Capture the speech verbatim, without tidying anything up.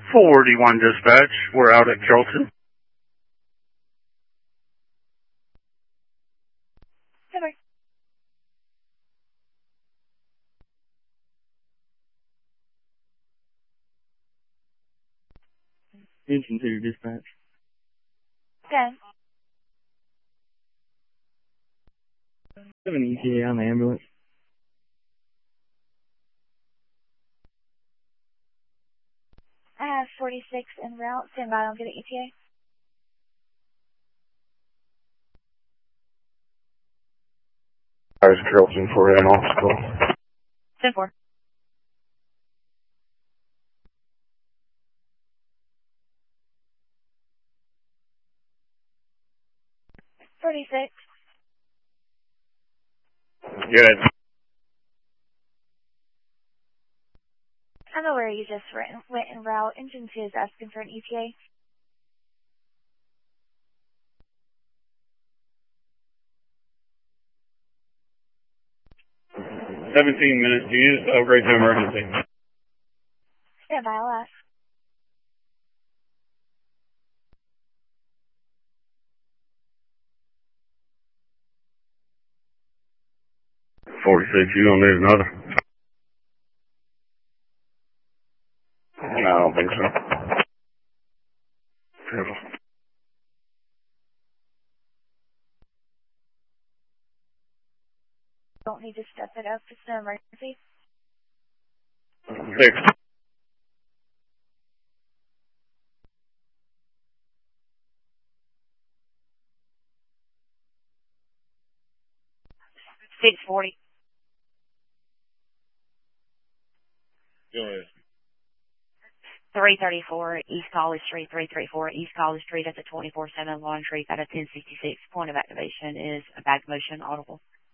forty-one dispatch. We're out at Carrollton. Over. Engine two dispatch. Go. Seven E T A on the ambulance. I have forty-six en route. Stand by. I'll get an E T A. There's Carrollton for an office call. ten four. forty-six. Good. I know where you just went, went en route. Engine two is asking for an E T A. seventeen minutes. Do you need to upgrade to emergency? Stand by. I'll ask. forty-six. You don't need another? No, I don't think so. Careful. Don't need to step it up. It's an emergency. Six. six forty. Go ahead. three thirty-four East College Street, three thirty-four East College Street at the twenty-four seven laundry at a ten sixty-six. Point of activation is a back motion audible.